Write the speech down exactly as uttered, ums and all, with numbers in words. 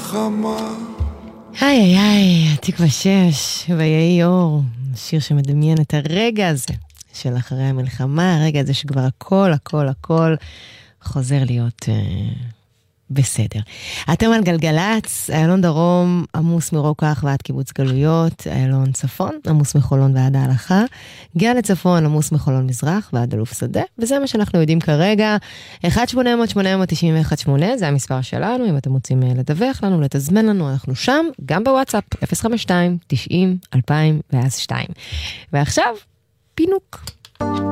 המלחמה. היי היי היי, תקווה שש, ויהי אור, שיר שמדמיין את הרגע הזה של אחרי המלחמה, הרגע הזה שכבר הכל הכל הכל חוזר להיות אה, בסדר. אתם על גלגלץ, איילון דרום עמוס מרוקח ועד קיבוץ גלויות, איילון צפון עמוס מחולון ועד ההלכה, גאה לצפון עמוס מחולון מזרח ועד אלוף שדה, וזה מה שאנחנו יודעים כרגע. אחת שמונה אפס אפס שמונה אפס תשעים ואחת שמונה, זה המספר שלנו, אם אתם רוצים לדווח לנו, לתזמן לנו, אנחנו שם, גם בוואטסאפ, אפס חמש שתיים תשעים אלפיים ואז שתיים. ועכשיו, פינוק.